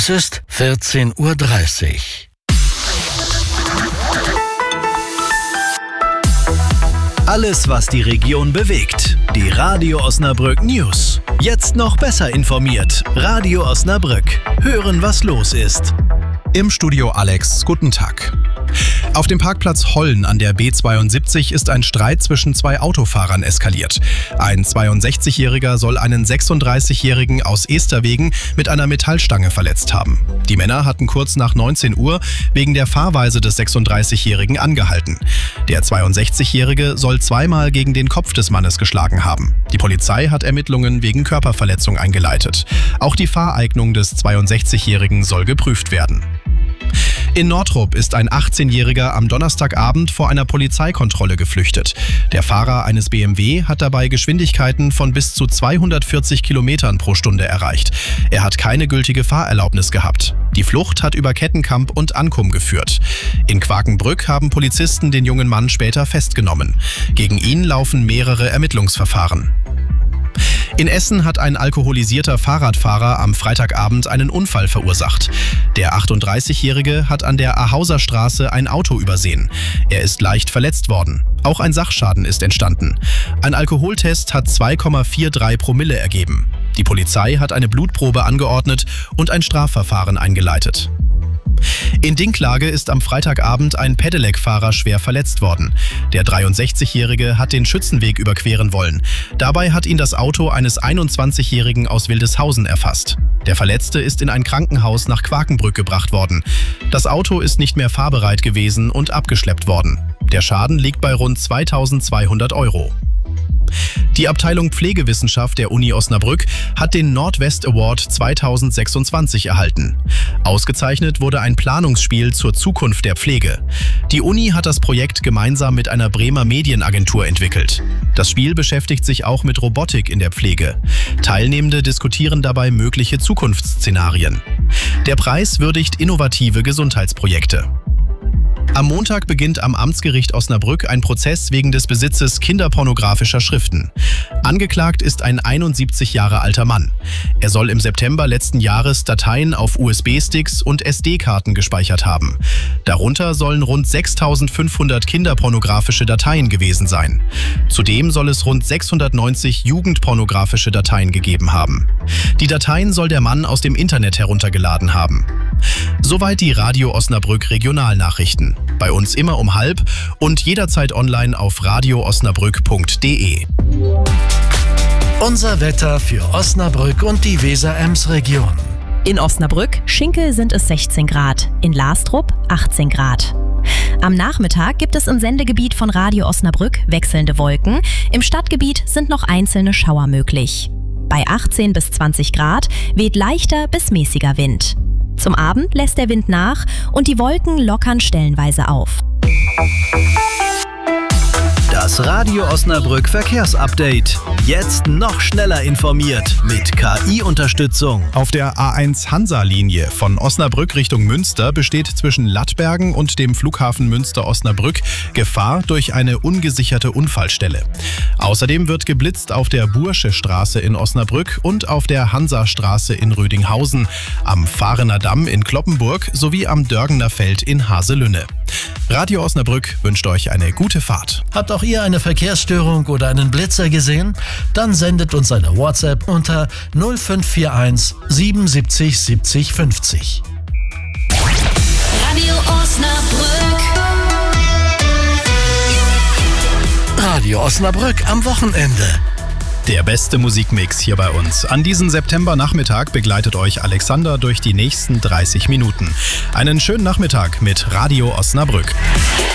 Es ist 14:30 Uhr. Alles, was die Region bewegt. Die Radio Osnabrück News. Jetzt noch besser informiert. Radio Osnabrück. Hören, was los ist. Im Studio Alex, guten Tag. Auf dem Parkplatz Hollen an der B72 ist ein Streit zwischen zwei Autofahrern eskaliert. Ein 62-Jähriger soll einen 36-Jährigen aus Esterwegen mit einer Metallstange verletzt haben. Die Männer hatten kurz nach 19 Uhr wegen der Fahrweise des 36-Jährigen angehalten. Der 62-Jährige soll zweimal gegen den Kopf des Mannes geschlagen haben. Die Polizei hat Ermittlungen wegen Körperverletzung eingeleitet. Auch die Fahreignung des 62-Jährigen soll geprüft werden. In Nordrup ist ein 18-Jähriger am Donnerstagabend vor einer Polizeikontrolle geflüchtet. Der Fahrer eines BMW hat dabei Geschwindigkeiten von bis zu 240 Kilometern pro Stunde erreicht. Er hat keine gültige Fahrerlaubnis gehabt. Die Flucht hat über Kettenkamp und Ankum geführt. In Quakenbrück haben Polizisten den jungen Mann später festgenommen. Gegen ihn laufen mehrere Ermittlungsverfahren. In Essen hat ein alkoholisierter Fahrradfahrer am Freitagabend einen Unfall verursacht. Der 38-Jährige hat an der Ahauser Straße ein Auto übersehen. Er ist leicht verletzt worden. Auch ein Sachschaden ist entstanden. Ein Alkoholtest hat 2,43 Promille ergeben. Die Polizei hat eine Blutprobe angeordnet und ein Strafverfahren eingeleitet. In Dinklage ist am Freitagabend ein Pedelec-Fahrer schwer verletzt worden. Der 63-Jährige hat den Schützenweg überqueren wollen. Dabei hat ihn das Auto eines 21-Jährigen aus Wildeshausen erfasst. Der Verletzte ist in ein Krankenhaus nach Quakenbrück gebracht worden. Das Auto ist nicht mehr fahrbereit gewesen und abgeschleppt worden. Der Schaden liegt bei rund 2.200 €. Die Abteilung Pflegewissenschaft der Uni Osnabrück hat den Nordwest Award 2026 erhalten. Ausgezeichnet wurde ein Planungsspiel zur Zukunft der Pflege. Die Uni hat das Projekt gemeinsam mit einer Bremer Medienagentur entwickelt. Das Spiel beschäftigt sich auch mit Robotik in der Pflege. Teilnehmende diskutieren dabei mögliche Zukunftsszenarien. Der Preis würdigt innovative Gesundheitsprojekte. Am Montag beginnt am Amtsgericht Osnabrück ein Prozess wegen des Besitzes kinderpornografischer Schriften. Angeklagt ist ein 71 Jahre alter Mann. Er soll im September letzten Jahres Dateien auf USB-Sticks und SD-Karten gespeichert haben. Darunter sollen rund 6.500 kinderpornografische Dateien gewesen sein. Zudem soll es rund 690 jugendpornografische Dateien gegeben haben. Die Dateien soll der Mann aus dem Internet heruntergeladen haben. Soweit die Radio Osnabrück Regionalnachrichten. Bei uns immer um 12:30 und jederzeit online auf radioosnabrück.de. Unser Wetter für Osnabrück und die Weser-Ems-Region. In Osnabrück, Schinkel sind es 16 Grad, in Lastrup 18 Grad. Am Nachmittag gibt es im Sendegebiet von Radio Osnabrück wechselnde Wolken. Im Stadtgebiet sind noch einzelne Schauer möglich. Bei 18 bis 20 Grad weht leichter bis mäßiger Wind. Zum Abend lässt der Wind nach und die Wolken lockern stellenweise auf. Das Radio Osnabrück Verkehrsupdate. Jetzt noch schneller informiert mit KI-Unterstützung. Auf der A1 Hansa-Linie von Osnabrück Richtung Münster besteht zwischen Lattbergen und dem Flughafen Münster-Osnabrück Gefahr durch eine ungesicherte Unfallstelle. Außerdem wird geblitzt auf der Bursche Straße in Osnabrück und auf der Hansa-Straße in Rödinghausen, am Fahrener Damm in Cloppenburg sowie am Dörgener Feld in Haselünne. Radio Osnabrück wünscht euch eine gute Fahrt. Habt auch ihr eine Verkehrsstörung oder einen Blitzer gesehen? Dann sendet uns eine WhatsApp unter 0541 77 70 50. Radio Osnabrück. Radio Osnabrück am Wochenende. Der beste Musikmix hier bei uns. An diesem Septembernachmittag begleitet euch Alexander durch die nächsten 30 Minuten. Einen schönen Nachmittag mit Radio Osnabrück.